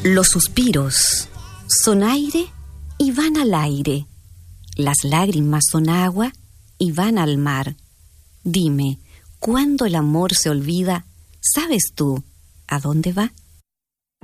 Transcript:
Los suspiros son aire y van al aire. Las lágrimas son agua y van al mar. Dime, ¿cuándo el amor se olvida, sabes tú a dónde va?